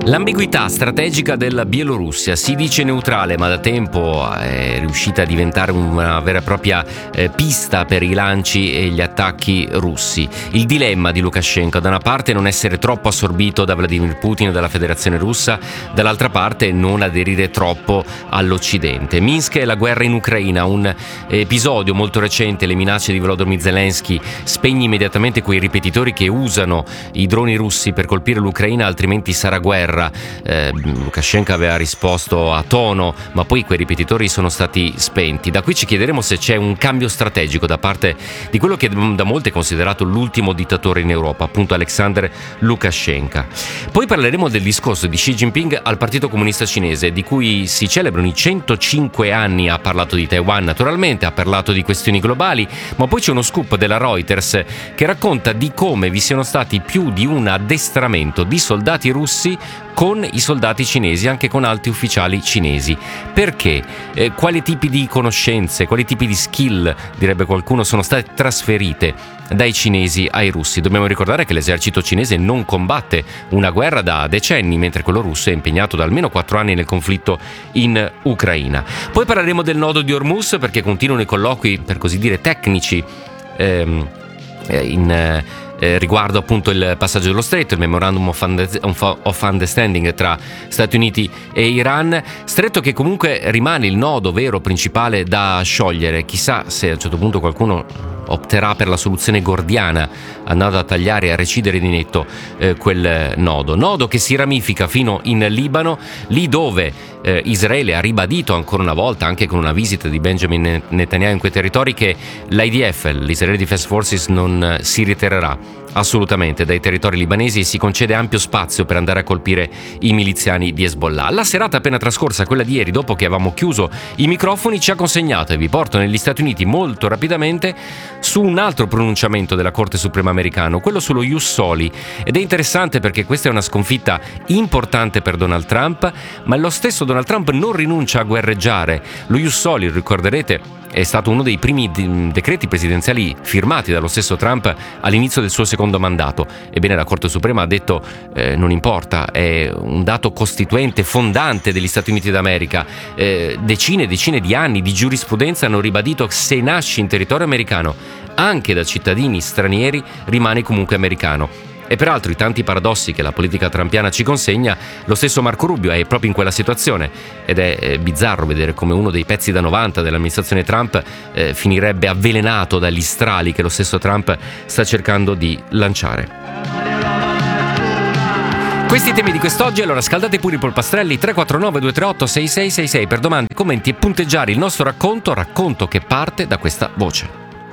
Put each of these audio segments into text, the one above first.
L'ambiguità strategica della Bielorussia, si dice neutrale ma da tempo è riuscita a diventare una vera e propria pista per i lanci e gli attacchi russi. Il dilemma di Lukashenko: da una parte non essere troppo assorbito da Vladimir Putin e dalla Federazione Russa, dall'altra parte non aderire troppo all'Occidente. Minsk e la guerra in Ucraina, un episodio molto recente, le minacce di Volodymyr Zelensky: spegni immediatamente quei ripetitori che usano i droni russi per colpire l'Ucraina, altrimenti sarà guerra. Lukashenko aveva risposto a tono, ma poi quei ripetitori sono stati spenti. Da qui ci chiederemo se c'è un cambio strategico da parte di quello che da molti è considerato l'ultimo dittatore in Europa, appunto Alexander Lukashenko. Poi parleremo del discorso di Xi Jinping al Partito Comunista Cinese, di cui si celebrano i 105 anni. Ha parlato di Taiwan, naturalmente, ha parlato di questioni globali, ma poi c'è uno scoop della Reuters che racconta di come vi siano stati più di un addestramento di soldati russi con i soldati cinesi, anche con alti ufficiali cinesi. Perché? Quali tipi di conoscenze, quali tipi di skill, direbbe qualcuno, sono state trasferite dai cinesi ai russi? Dobbiamo ricordare che l'esercito cinese non combatte una guerra da decenni, mentre quello russo è impegnato da almeno 4 anni nel conflitto in Ucraina. Poi parleremo del nodo di Hormuz, perché continuano i colloqui, per così dire, tecnici riguardo appunto il passaggio dello stretto, il Memorandum of Understanding tra Stati Uniti e Iran, stretto che comunque rimane il nodo vero principale da sciogliere. Chissà se a un certo punto qualcuno opterà per la soluzione gordiana, andando a tagliare e a recidere di netto quel nodo che si ramifica fino in Libano, lì dove Israele ha ribadito ancora una volta, anche con una visita di Benjamin Netanyahu in quei territori, che l'IDF, l'Israeli Defense Forces, non si ritirerà assolutamente dai territori libanesi e si concede ampio spazio per andare a colpire i miliziani di Hezbollah. La serata appena trascorsa, quella di ieri, dopo che avevamo chiuso i microfoni, ci ha consegnato, e vi porto negli Stati Uniti molto rapidamente, su un altro pronunciamento della Corte Suprema americano, quello sullo Ius Soli. Ed è interessante perché questa è una sconfitta importante per Donald Trump, ma lo stesso Donald Trump non rinuncia a guerreggiare. Lo Ius Soli, ricorderete, è stato uno dei primi decreti presidenziali firmati dallo stesso Trump all'inizio del suo secondo mandato. Ebbene, la Corte Suprema ha detto non importa, è un dato costituente, fondante degli Stati Uniti d'America. Decine e decine di anni di giurisprudenza hanno ribadito che se nasci in territorio americano, anche da cittadini stranieri, rimani comunque americano. E peraltro i tanti paradossi che la politica trumpiana ci consegna, lo stesso Marco Rubio è proprio in quella situazione, ed è bizzarro vedere come uno dei pezzi da 90 dell'amministrazione Trump finirebbe avvelenato dagli strali che lo stesso Trump sta cercando di lanciare. Questi i temi di quest'oggi, allora scaldate pure i polpastrelli. 349 238 6666 per domande, commenti e punteggiare il nostro racconto che parte da questa voce.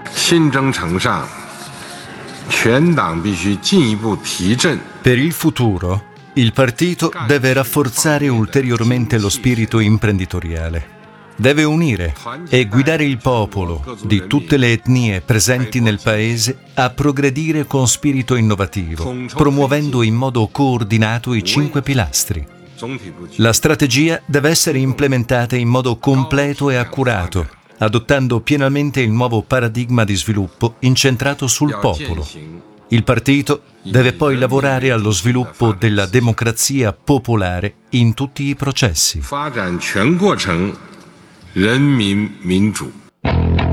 Per il futuro, il partito deve rafforzare ulteriormente lo spirito imprenditoriale. Deve unire e guidare il popolo di tutte le etnie presenti nel paese a progredire con spirito innovativo, promuovendo in modo coordinato i 5 pilastri. La strategia deve essere implementata in modo completo e accurato, adottando pienamente il nuovo paradigma di sviluppo incentrato sul popolo. Il partito deve poi lavorare allo sviluppo della democrazia popolare in tutti i processi.